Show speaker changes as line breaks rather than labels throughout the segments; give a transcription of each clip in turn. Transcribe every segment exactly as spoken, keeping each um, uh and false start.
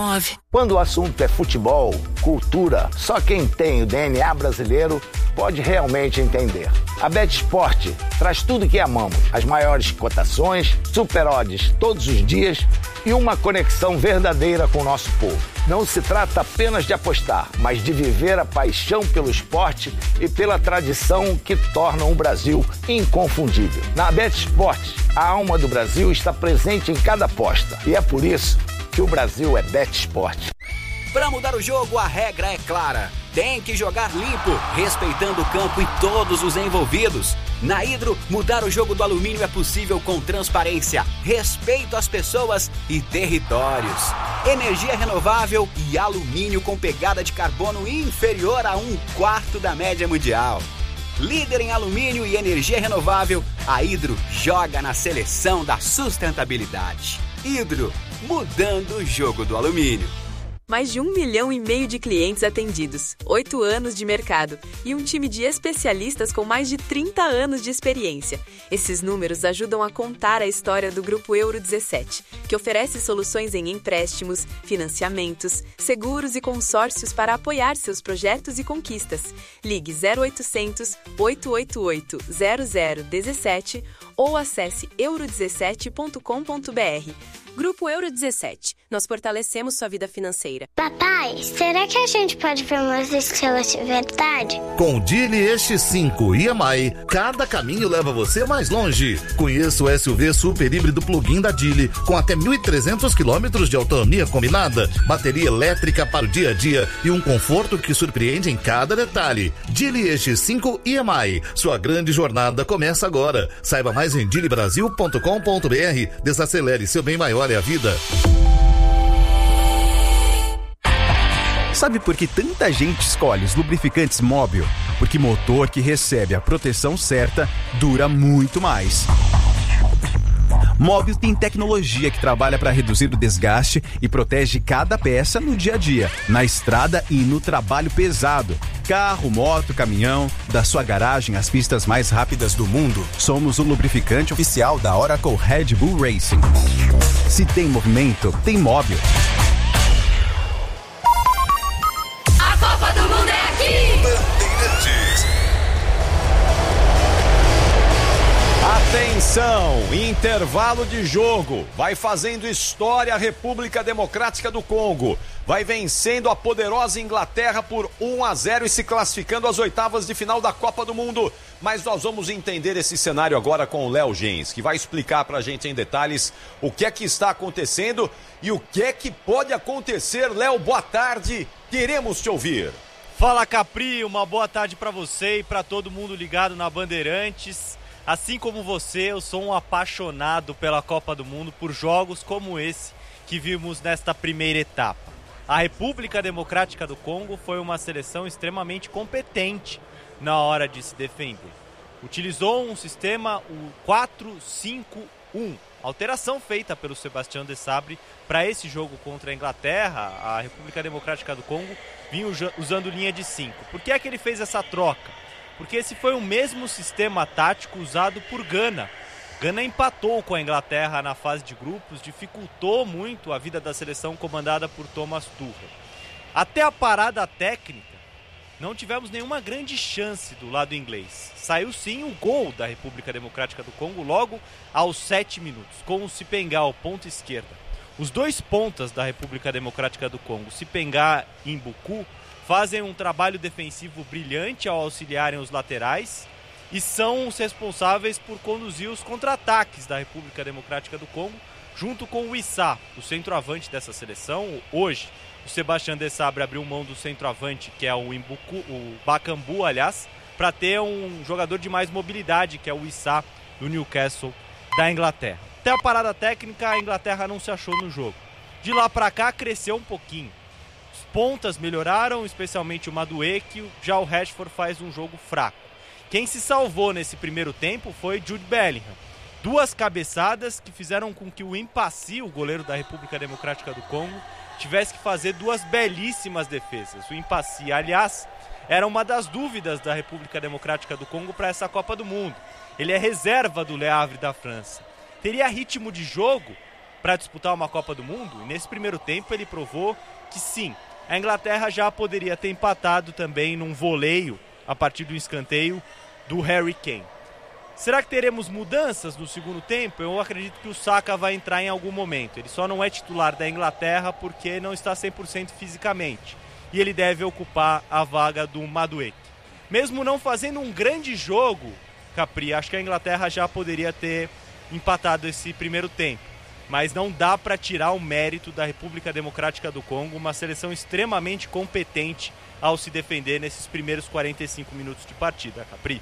Quando o assunto é futebol, cultura, só quem tem o D N A brasileiro pode realmente entender. A BetSport traz tudo que amamos, as maiores cotações, super odds todos os dias e uma conexão verdadeira com o nosso povo. Não se trata apenas de apostar, mas de viver a paixão pelo esporte e pela tradição que tornam o Brasil inconfundível. Na BetSport, a alma do Brasil está presente em cada aposta e é por isso que o Brasil é BetSport.
Para mudar o jogo, a regra é clara. Tem que jogar limpo, respeitando o campo e todos os envolvidos. Na Hidro, mudar o jogo do alumínio é possível com transparência, respeito às pessoas e territórios. Energia renovável e alumínio com pegada de carbono inferior a um quarto da média mundial. Líder em alumínio e energia renovável, a Hidro joga na seleção da sustentabilidade. Hidro, mudando o jogo do alumínio.
Mais de um milhão e meio de clientes atendidos, oito anos de mercado e um time de especialistas com mais de trinta anos de experiência. Esses números ajudam a contar a história do Grupo Euro dezessete, que oferece soluções em empréstimos, financiamentos, seguros e consórcios para apoiar seus projetos e conquistas. Ligue zero oitocentos, oito oito oito, zero zero um sete ou acesse euro dezessete ponto com ponto br. Grupo Euro dezessete. Nós fortalecemos sua vida financeira.
Papai, será que a gente pode ver umas estrelas de verdade?
Com o Geely E X cinco e M I, cada caminho leva você mais longe. Conheça o S U V super híbrido plug-in da Geely, com até mil e trezentos quilômetros de autonomia combinada, bateria elétrica para o dia a dia e um conforto que surpreende em cada detalhe. Geely E X cinco e M I. Sua grande jornada começa agora. Saiba mais em geely brasil ponto com ponto br. Desacelere seu bem maior é a vida.
Sabe por que tanta gente escolhe os lubrificantes Móbil? Porque motor que recebe a proteção certa dura muito mais. Móbil tem tecnologia que trabalha para reduzir o desgaste e protege cada peça no dia a dia, na estrada e no trabalho pesado. Carro, moto, caminhão, da sua garagem às pistas mais rápidas do mundo. Somos o lubrificante oficial da Oracle Red Bull Racing. Se tem movimento, tem Móbil.
A Copa do Mundo é aqui! Bandeirantes.
Atenção, intervalo de jogo. Vai fazendo história a República Democrática do Congo. Vai vencendo a poderosa Inglaterra por um a zero e se classificando às oitavas de final da Copa do Mundo. Mas nós vamos entender esse cenário agora com o Léo Gens, que vai explicar pra gente em detalhes o que é que está acontecendo e o que é que pode acontecer. Léo, boa tarde, queremos te ouvir.
Fala, Capri, uma boa tarde pra você e pra todo mundo ligado na Bandeirantes. Assim como você, eu sou um apaixonado pela Copa do Mundo, por jogos como esse que vimos nesta primeira etapa. A República Democrática do Congo foi uma seleção extremamente competente na hora de se defender. Utilizou um sistema, o quatro cinco um, alteração feita pelo Sébastien Desabre para esse jogo contra a Inglaterra. A República Democrática do Congo vinha usando linha de cinco. Por que é que ele fez essa troca? Porque esse foi o mesmo sistema tático usado por Gana. Gana empatou com a Inglaterra na fase de grupos, dificultou muito a vida da seleção comandada por Thomas Tuchel. Até a parada técnica, não tivemos nenhuma grande chance do lado inglês. Saiu sim o gol da República Democrática do Congo logo aos sete minutos, com o Sipengal, ponta esquerda. Os dois pontas da República Democrática do Congo, Sipengal e Mbuku, fazem um trabalho defensivo brilhante ao auxiliarem os laterais e são os responsáveis por conduzir os contra-ataques da República Democrática do Congo, junto com o Issa, o centroavante dessa seleção. Hoje, o Sébastien Desabre abriu mão do centroavante, que é o Mbuku, o Bakambu, aliás, para ter um jogador de mais mobilidade, que é o Issa, do Newcastle, da Inglaterra. Até a parada técnica, a Inglaterra não se achou no jogo. De lá para cá, cresceu um pouquinho. Os pontas melhoraram, especialmente o Madueke, já o Rashford faz um jogo fraco. Quem se salvou nesse primeiro tempo foi Jude Bellingham. Duas cabeçadas que fizeram com que o Impassi, o goleiro da República Democrática do Congo, tivesse que fazer duas belíssimas defesas. O Impassi, aliás, era uma das dúvidas da República Democrática do Congo para essa Copa do Mundo. Ele é reserva do Le Havre da França. Teria ritmo de jogo? para disputar uma Copa do Mundo? E nesse primeiro tempo ele provou que sim. A Inglaterra já poderia ter empatado também num voleio a partir do escanteio do Harry Kane. Será que teremos mudanças no segundo tempo? Eu acredito que o Saka vai entrar em algum momento. Ele só não é titular da Inglaterra porque não está cem por cento fisicamente. E ele deve ocupar a vaga do Madueke. Mesmo não fazendo um grande jogo, Capri, acho que a Inglaterra já poderia ter empatado esse primeiro tempo. Mas não dá para tirar o mérito da República Democrática do Congo, uma seleção extremamente competente ao se defender nesses primeiros quarenta e cinco minutos de partida, Capri.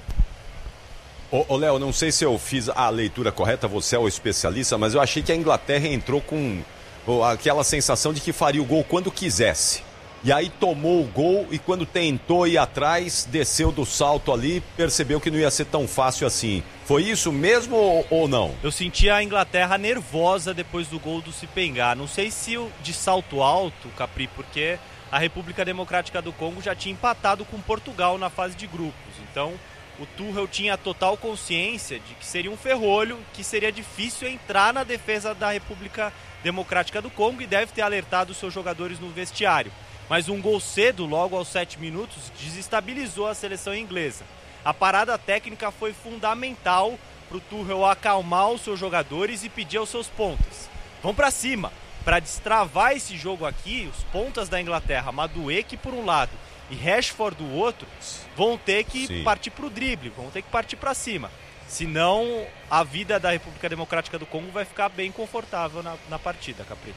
Ô, ô Léo, não sei se eu fiz a leitura correta, você é o especialista, mas eu achei que a Inglaterra entrou com oh, aquela sensação de que faria o gol quando quisesse. E aí tomou o gol e quando tentou ir atrás, desceu do salto ali, percebeu que não ia ser tão fácil assim. Foi isso mesmo ou, ou não?
Eu senti a Inglaterra nervosa depois do gol do Sipengá. Não sei se o de salto alto, Capri, porque a República Democrática do Congo já tinha empatado com Portugal na fase de grupos. Então o Tuchel tinha total consciência de que seria um ferrolho, que seria difícil entrar na defesa da República Democrática do Congo e deve ter alertado os seus jogadores no vestiário. Mas um gol cedo, logo aos sete minutos, desestabilizou a seleção inglesa. A parada técnica foi fundamental para o Tuchel acalmar os seus jogadores e pedir aos seus pontas: vão para cima. Para destravar esse jogo aqui, os pontas da Inglaterra, Madueke por um lado e Rashford do outro, vão ter que Sim. partir para o drible, vão ter que partir para cima. Senão, a vida da República Democrática do Congo vai ficar bem confortável na, na partida, Capri.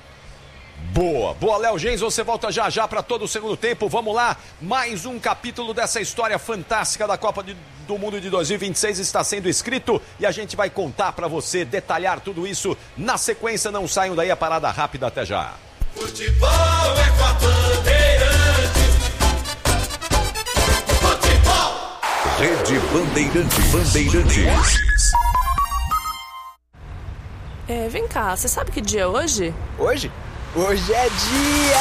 Boa, boa, Léo Gens, você volta já já para todo o segundo tempo. Vamos lá, mais um capítulo dessa história fantástica da Copa de, do Mundo de dois mil e vinte e seis está sendo escrito e a gente vai contar para você, detalhar tudo isso na sequência. Não saiam daí, a parada rápida, até já.
Futebol é com a Bandeirantes. Futebol.
Rede Bandeirantes. Bandeirantes.
É, vem cá, você sabe que dia é hoje?
Hoje? Hoje é dia